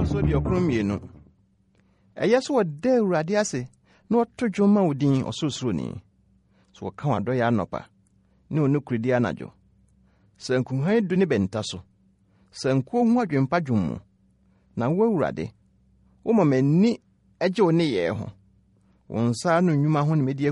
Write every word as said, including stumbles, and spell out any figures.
so di okron mienu. Ɛyɛ so wɔda Awurade ase na wɔto dwom ma wo din ɔsorosoroni. So wɔka w'adɔyɛ anɔpa ne onukuredi anadwo. Sankuhan du ne bɛnta so. Sankuo ho adwempa dwom mu. Na wo Awurade, wo ma m'ani agye wo ne yɛ ho. Wo nsa no nnwuma ho ne medi